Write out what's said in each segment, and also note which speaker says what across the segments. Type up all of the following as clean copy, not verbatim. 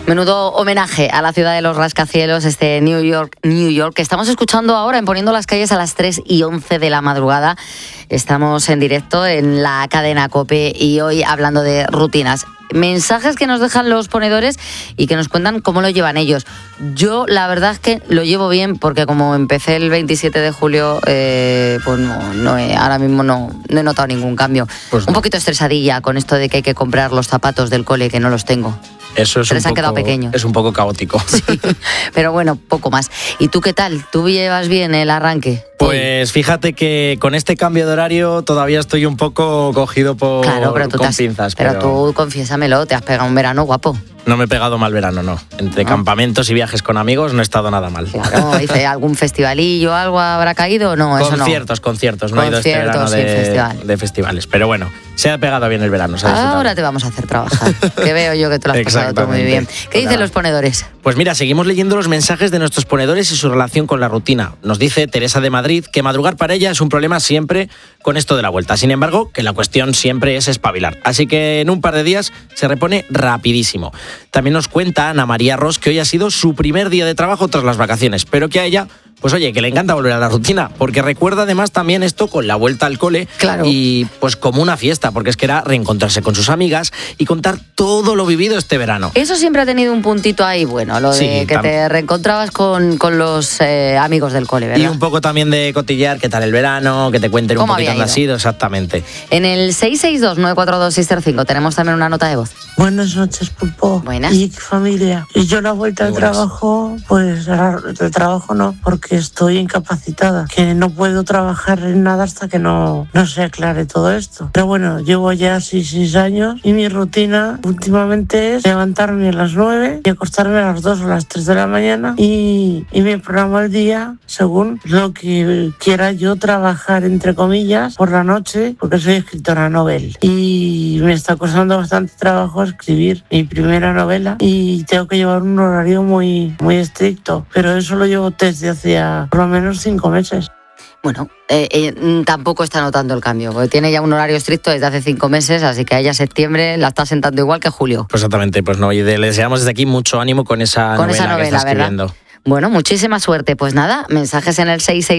Speaker 1: Menudo homenaje a la ciudad de los rascacielos, este New York, que estamos escuchando ahora en Poniendo las Calles a las 3:11 de la madrugada. Estamos en directo en la cadena COPE y hoy hablando de rutinas. Mensajes que nos dejan los ponedores y que nos cuentan cómo lo llevan ellos. Yo la verdad es que lo llevo bien porque como empecé el 27 de julio, pues ahora mismo no he notado ningún cambio.
Speaker 2: Pues no.
Speaker 1: Un poquito estresadilla con esto de que hay que comprar los zapatos del cole, que no los tengo.
Speaker 2: Eso es
Speaker 1: les han quedado pequeños.
Speaker 2: Es un poco caótico.
Speaker 1: Sí, pero bueno, poco más. ¿Y tú qué tal? ¿Tú llevas bien el arranque?
Speaker 2: Pues fíjate que con este cambio de horario todavía estoy un poco cogido con pinzas.
Speaker 1: Pero tú confiésamelo, te has pegado un verano guapo.
Speaker 2: No me he pegado mal verano, no. Entre campamentos y viajes con amigos no he estado nada mal.
Speaker 1: Claro, dice, ¿algún festivalillo, algo habrá caído o no? Eso
Speaker 2: Conciertos. No he ido este verano de festivales. Pero bueno, se ha pegado bien el verano.
Speaker 1: Ahora te vamos a hacer trabajar, que veo yo que te lo has pasado tú muy bien. ¿Qué dicen los ponedores?
Speaker 2: Pues mira, seguimos leyendo los mensajes de nuestros ponedores y su relación con la rutina. Nos dice Teresa de Madrid que madrugar para ella es un problema siempre con esto de la vuelta. Sin embargo, que la cuestión siempre es espabilar. Así que en un par de días se repone rapidísimo. También nos cuenta Ana María Ros que hoy ha sido su primer día de trabajo tras las vacaciones, pero que a ella, pues oye, que le encanta volver a la rutina, porque recuerda además también esto con la vuelta al cole.
Speaker 1: Claro.
Speaker 2: Y pues como una fiesta, porque es que era reencontrarse con sus amigas y contar todo lo vivido este verano.
Speaker 1: Eso siempre ha tenido un puntito ahí, bueno, lo de que te reencontrabas con los amigos del cole, ¿verdad?
Speaker 2: Y un poco también de cotillear qué tal el verano, que te cuenten un poquito dónde ha sido, exactamente.
Speaker 1: En el 662-942-605 tenemos también una nota de voz.
Speaker 3: Buenas noches, Pulpo.
Speaker 1: Buenas.
Speaker 3: Y familia. Y yo la vuelta al trabajo, pues de trabajo no, porque estoy incapacitada, que no puedo trabajar en nada hasta que no se aclare todo esto. Pero bueno, llevo ya 6 años y mi rutina últimamente es levantarme a las 9 y acostarme a las 2 o las 3 de la mañana y me programo el día según lo que quiera yo trabajar, entre comillas, por la noche, porque soy escritora novel. Y me está costando bastante trabajo escribir mi primera novela y tengo que llevar un horario muy, muy estricto, pero eso lo llevo desde hacía por lo menos 5 meses.
Speaker 1: Bueno, tampoco está notando el cambio, porque tiene ya un horario estricto desde hace 5 meses, así que a ella septiembre la está sentando igual que julio.
Speaker 2: Pues exactamente, pues no, y le deseamos desde aquí mucho ánimo con esa novela que está escribiendo.
Speaker 1: ¿Verdad? Bueno, muchísima suerte. Pues nada, mensajes en el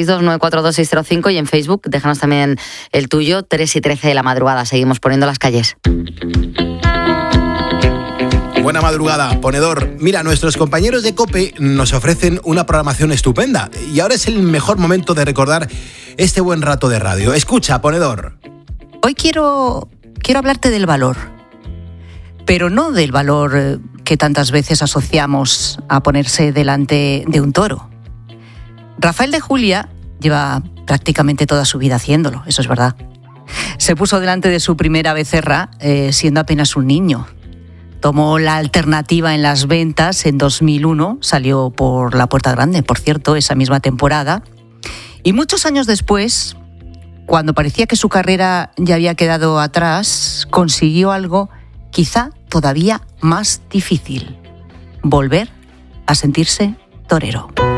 Speaker 1: 662-942-605 y en Facebook, déjanos también el tuyo, 3:13 de la madrugada. Seguimos Poniendo las Calles.
Speaker 4: Buena madrugada, ponedor. Mira, nuestros compañeros de COPE nos ofrecen una programación estupenda y ahora es el mejor momento de recordar este buen rato de radio. Escucha, ponedor.
Speaker 5: Hoy quiero hablarte del valor, pero no del valor que tantas veces asociamos a ponerse delante de un toro. Rafael de Julia lleva prácticamente toda su vida haciéndolo, eso es verdad. Se puso delante de su primera becerra siendo apenas un niño. Tomó la alternativa en las ventas en 2001, salió por la puerta grande, por cierto, esa misma temporada. Y muchos años después, cuando parecía que su carrera ya había quedado atrás, consiguió algo quizá todavía más difícil: volver a sentirse torero.